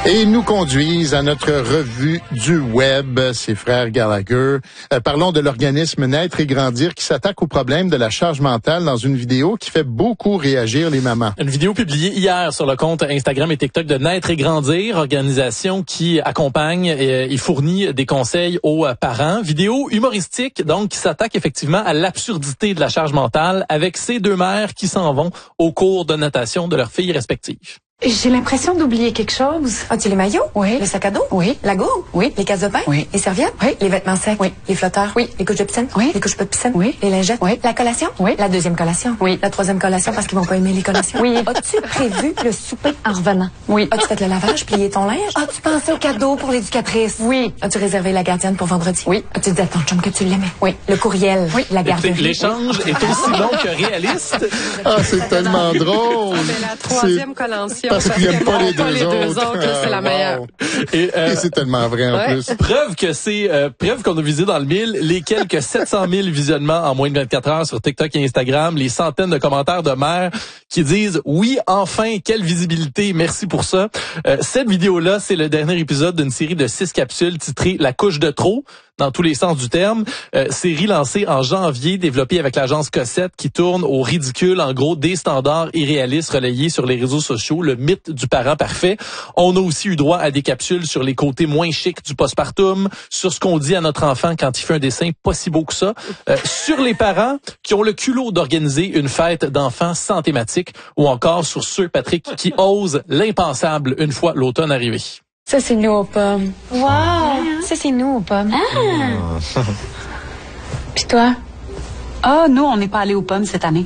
Et ils nous conduisent à notre revue du web, ces frères Gallagher. Parlons de l'organisme Naître et Grandir qui s'attaque au problème de la charge mentale dans une vidéo qui fait beaucoup réagir les mamans. Une vidéo publiée hier sur le compte Instagram et TikTok de Naître et Grandir, organisation qui accompagne et fournit des conseils aux parents. Vidéo humoristique, donc, qui s'attaque effectivement à l'absurdité de la charge mentale avec ces deux mères qui s'en vont au cours de natation de leurs filles respectives. J'ai l'impression d'oublier quelque chose. As-tu les maillots? Oui. Le sac à dos? Oui. La gourde? Oui. Les cases de bain? Oui. Les serviettes? Oui. Les vêtements secs? Oui. Les flotteurs? Oui. Les couches de piscine? Oui. Les couches pas de piscine? Oui. Les lingettes? Oui. La collation? Oui. La deuxième collation? Oui. La troisième collation parce qu'ils vont pas aimer les collations? Oui. As-tu prévu le souper en revenant? Oui. As-tu fait le lavage, plié ton linge? As-tu pensé au cadeau pour l'éducatrice? Oui. As-tu réservé la gardienne pour vendredi? Oui. As-tu dit à ton chum que tu l'aimais? Oui. Le courriel? Oui. La garderie? L'échange est aussi long que réaliste. Ah, c'est tellement drôle! C'est la troisième collation. Parce qu'ils n'aiment pas les deux autres. C'est la meilleure. Et, Et c'est tellement vrai en plus. Preuve que c'est preuve qu'on a visé dans le mille les quelques 700 000 visionnements en moins de 24 heures sur TikTok et Instagram, les centaines de commentaires de mères qui disent oui, enfin, quelle visibilité, merci pour ça. Cette vidéo-là, c'est le dernier épisode d'une série de 6 capsules titrée La couche de trop, dans tous les sens du terme. Série lancée en janvier, développée avec l'agence Cossette, qui tourne au ridicule, en gros, des standards irréalistes relayés sur les réseaux sociaux, le mythe du parent parfait. On a aussi eu droit à des capsules sur les côtés moins chics du postpartum, sur ce qu'on dit à notre enfant quand il fait un dessin pas si beau que ça, sur les parents qui ont le culot d'organiser une fête d'enfants sans thématique, ou encore sur ceux, Patrick, qui osent l'impensable une fois l'automne arrivé. Ça, c'est nous aux pommes. Wow! Ça, c'est nous aux pommes. Puis toi? Ah, nous, on n'est pas allés aux pommes cette année.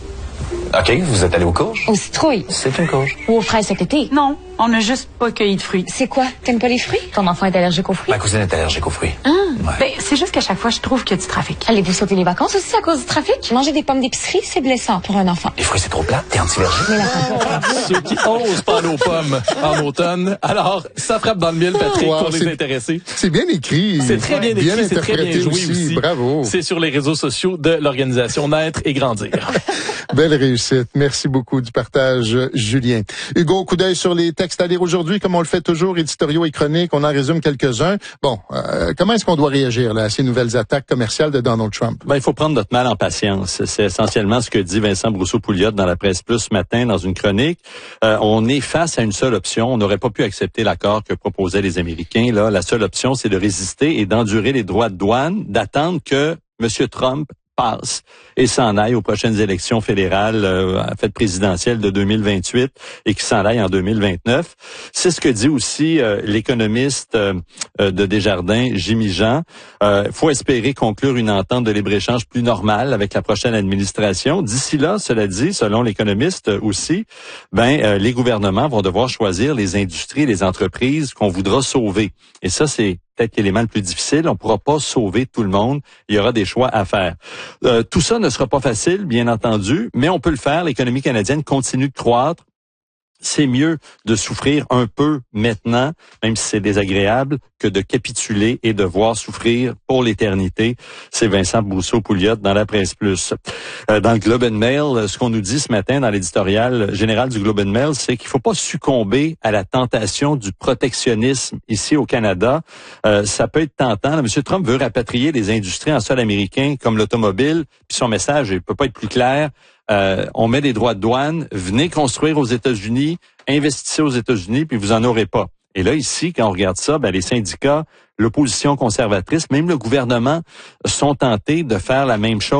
OK, vous êtes allé aux courges? Aux citrouilles. C'est une courge. Ou aux fraises cet été. Non, on n'a juste pas cueilli de fruits. C'est quoi? T'aimes pas les fruits? Ton enfant est allergique aux fruits? Ma cousine est allergique aux fruits. Ben, c'est juste qu'à chaque fois, je trouve qu'il y a du trafic. Allez-vous sauter les vacances aussi à cause du trafic? Manger des pommes d'épicerie, c'est blessant pour un enfant. Les fruits, c'est trop plat. T'es anti-allergique? Mais la Ceux qui osent pas aller aux pommes en automne. Alors, ça frappe dans le mille, Patrick, Wow, pour les intéressés. C'est bien écrit. C'est très bien écrit, c'est très bien interprété joué aussi. Bravo. C'est sur les réseaux sociaux de l'organisation Naître et Grandir. Belle réussite. Merci beaucoup du partage, Julien. Hugo, coup d'œil sur les textes à lire aujourd'hui, comme on le fait toujours, éditoriaux et chroniques. On en résume quelques-uns. Bon, comment est-ce qu'on doit réagir là, à ces nouvelles attaques commerciales de Donald Trump? Ben, il faut prendre notre mal en patience. C'est essentiellement ce que dit Vincent Brousseau-Pouliot dans la Presse Plus ce matin dans une chronique. On est face à une seule option. On n'aurait pas pu accepter l'accord que proposaient les Américains. Là, la seule option, c'est de résister et d'endurer les droits de douane, d'attendre que M. Trump passe et s'en aille aux prochaines élections fédérales, fête présidentielle de 2028 et qui s'en aille en 2029. C'est ce que dit aussi l'économiste de Desjardins, Jimmy Jean. Faut espérer conclure une entente de libre-échange plus normale avec la prochaine administration. D'ici là, cela dit, selon l'économiste aussi, les gouvernements vont devoir choisir les industries et les entreprises qu'on voudra sauver. Et ça, c'est peut-être l'élément le plus difficile. On pourra pas sauver tout le monde. Il y aura des choix à faire. Tout ça ne sera pas facile, bien entendu, mais on peut le faire. L'économie canadienne continue de croître. C'est mieux de souffrir un peu maintenant, même si c'est désagréable, que de capituler et de voir souffrir pour l'éternité. C'est Vincent Brousseau-Pouliot dans la Presse Plus. Dans le Globe and Mail, ce qu'on nous dit ce matin dans l'éditorial général du Globe and Mail, c'est qu'il faut pas succomber à la tentation du protectionnisme ici au Canada. Ça peut être tentant. M. Trump veut rapatrier les industries en sol américain comme l'automobile, puis son message ne peut pas être plus clair. On met des droits de douane, venez construire aux États-Unis, investissez aux États-Unis, puis vous en aurez pas. Et là, ici, quand on regarde ça, les syndicats, l'opposition conservatrice, même le gouvernement sont tentés de faire la même chose.